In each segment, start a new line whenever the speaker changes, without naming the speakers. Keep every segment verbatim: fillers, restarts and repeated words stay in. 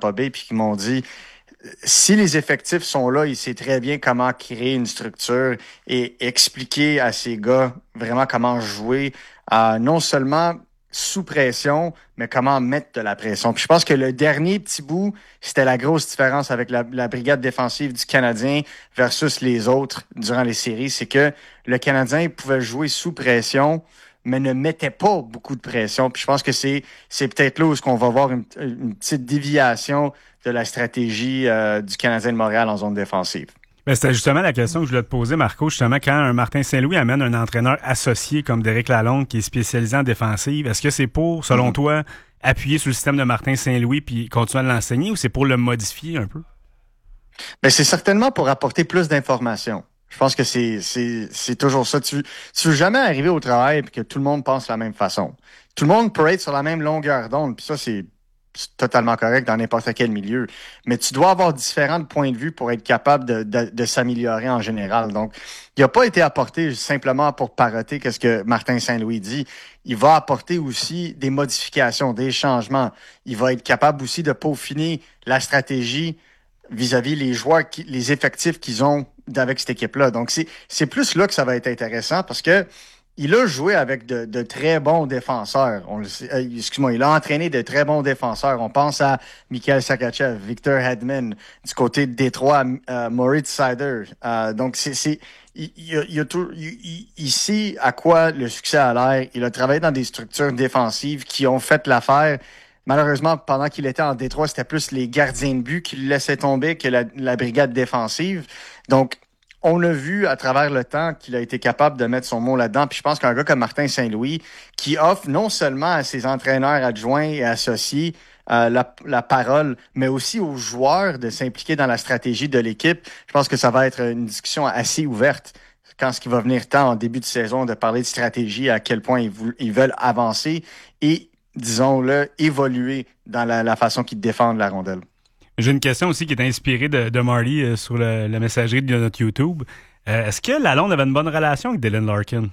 Tampa Bay puis qui m'ont dit si les effectifs sont là, il sait très bien comment créer une structure et expliquer à ces gars vraiment comment jouer, euh, non seulement sous pression, mais comment mettre de la pression. Puis je pense que le dernier petit bout, c'était la grosse différence avec la, la brigade défensive du Canadien versus les autres durant les séries, c'est que le Canadien pouvait jouer sous pression, mais ne mettait pas beaucoup de pression. Puis je pense que c'est c'est peut-être là où on va voir une, une petite déviation de la stratégie euh, du Canadien de Montréal en zone défensive.
Ben, c'était justement la question que je voulais te poser, Marco. Justement, quand un Martin Saint-Louis amène un entraîneur associé comme Derek Lalonde qui est spécialisé en défensive, est-ce que c'est pour, selon mm-hmm. toi, appuyer sur le système de Martin Saint-Louis puis continuer à l'enseigner ou c'est pour le modifier un peu?
Ben, c'est certainement pour apporter plus d'informations. Je pense que c'est c'est c'est toujours ça. Tu tu veux jamais arriver au travail et que tout le monde pense de la même façon. Tout le monde peut être sur la même longueur d'onde, puis ça c'est C'est totalement correct dans n'importe quel milieu. Mais tu dois avoir différents points de vue pour être capable de, de, de s'améliorer en général. Donc, il n'a pas été apporté simplement pour paroter qu'est-ce que Martin Saint-Louis dit. Il va apporter aussi des modifications, des changements. Il va être capable aussi de peaufiner la stratégie vis-à-vis les joueurs, qui, les effectifs qu'ils ont avec cette équipe-là. Donc, c'est, c'est plus là que ça va être intéressant parce que il a joué avec de, de très bons défenseurs. On le sait, euh, excuse-moi, il a entraîné de très bons défenseurs. On pense à Mikhail Sergachev, Victor Hedman, du côté de Détroit, euh, Moritz Seider. Euh, donc, c'est, c'est, il, il, il, a tout, il, il sait à quoi le succès a l'air. Il a travaillé dans des structures défensives qui ont fait l'affaire. Malheureusement, pendant qu'il était en Détroit, c'était plus les gardiens de but qui le laissaient tomber que la, la brigade défensive. Donc, on a vu à travers le temps qu'il a été capable de mettre son mot là-dedans. Puis je pense qu'un gars comme Martin Saint-Louis, qui offre non seulement à ses entraîneurs adjoints et associés euh, la, la parole, mais aussi aux joueurs de s'impliquer dans la stratégie de l'équipe, je pense que ça va être une discussion assez ouverte quand ce qui va venir temps en début de saison de parler de stratégie, à quel point ils, vou- ils veulent avancer et, disons-le, évoluer dans la, la façon qu'ils défendent la rondelle.
J'ai une question aussi qui est inspirée de, de Marty euh, sur le, la messagerie de notre YouTube. Euh, est-ce que Lalonde avait une bonne relation avec Dylan Larkin?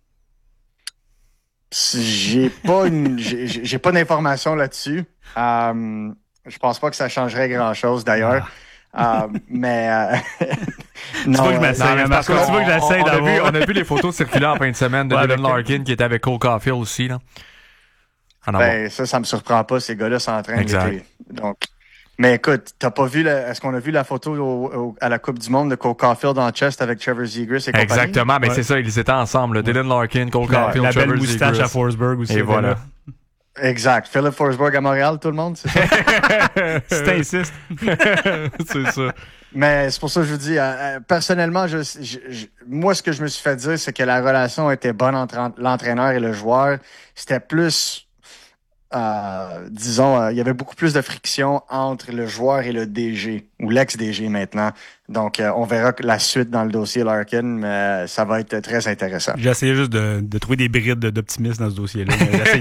J'ai pas une, j'ai, j'ai pas d'informations là-dessus. Euh, je pense pas que ça changerait grand-chose d'ailleurs. Ah. Euh, mais euh,
non, tu vois que je m'essaye, euh, Marco, tu vois que j'essaie
on, on,
d'avoir.
a vu, on a vu les photos circuler en fin de semaine de
ouais,
Dylan Larkin qui était avec Cole Caulfield aussi. Là.
En ben, ça, ça me surprend pas. Ces gars-là s'entraînent
l'été.
Donc. Mais écoute, t'as pas vu la, est-ce qu'on a vu la photo au, au, à la Coupe du Monde de Cole Caulfield en chest avec Trevor Zegras et compagnie?
Exactement, mais
ouais.
c'est ça, ils étaient ensemble. Là. Dylan Larkin, Cole Caulfield,
la,
Trevor Zegras.
La belle moustache à Forsberg aussi.
Et voilà.
Là. Exact. Philip Forsberg à Montréal, tout le monde, c'est ça?
Si t'insistes.
C'est ça.
Mais c'est pour ça que je vous dis, euh, personnellement, je, je, je, moi, ce que je me suis fait dire, c'est que la relation était bonne entre l'entraîneur et le joueur. C'était plus... Euh, disons, euh, il y avait beaucoup plus de friction entre le joueur et le D G, ou l'ex-D G maintenant. Donc, euh, on verra la suite dans le dossier Larkin, mais euh, ça va être très intéressant.
J'ai essayé juste de, de trouver des brides d'optimisme dans ce dossier-là.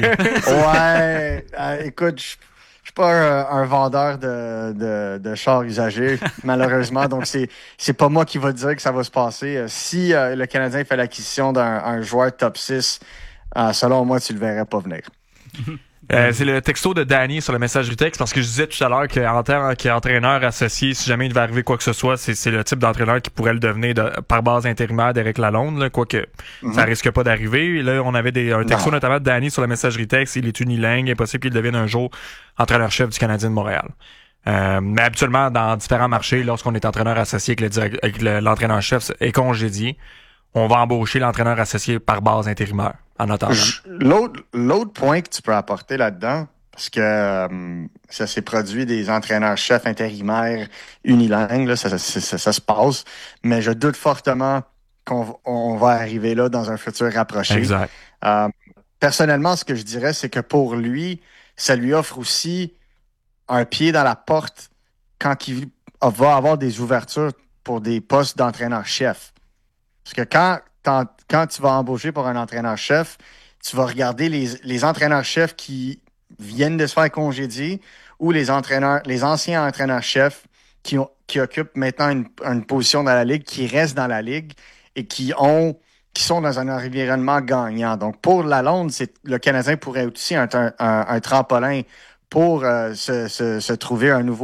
ouais, euh, écoute, je suis pas un, un vendeur de, de, de chars usagés, malheureusement. Donc, c'est c'est pas moi qui va dire que ça va se passer. Si euh, le Canadien fait l'acquisition d'un un joueur top six, euh, selon moi, tu le verrais pas venir.
Euh, c'est le texto de Danny sur le messagerie texte parce que je disais tout à l'heure qu'en tant qu'entraîneur associé, si jamais il devait arriver quoi que ce soit, c'est, c'est le type d'entraîneur qui pourrait le devenir de, par base intérimaire d'Éric Lalonde, là, quoique mm-hmm. ça risque pas d'arriver. Et là, on avait des, un texto non. notamment de Danny sur la messagerie texte, il est unilingue, impossible qu'il devienne un jour entraîneur-chef du Canadien de Montréal. Euh, mais habituellement, dans différents marchés, lorsqu'on est entraîneur associé avec, le direct, avec le, l'entraîneur-chef est congédié, on va embaucher l'entraîneur associé par base intérimaire. En attendant.
L'autre, l'autre point que tu peux apporter là-dedans, parce que euh, ça s'est produit des entraîneurs-chefs intérimaires unilingues, là, ça, ça, ça, ça se passe, mais je doute fortement qu'on on va arriver là dans un futur rapproché.
Exact.
Euh, personnellement, ce que je dirais, c'est que pour lui, ça lui offre aussi un pied dans la porte quand il va avoir des ouvertures pour des postes d'entraîneur-chef. Parce que quand Quand tu vas embaucher pour un entraîneur-chef, tu vas regarder les, les entraîneurs-chefs qui viennent de se faire congédier ou les entraîneurs, les anciens entraîneurs-chefs qui, ont, qui occupent maintenant une, une position dans la Ligue, qui restent dans la Ligue et qui ont qui sont dans un environnement gagnant. Donc, pour Lalonde, c'est, le Canadien pourrait aussi être un, un, un tremplin pour euh, se, se, se trouver un nouveau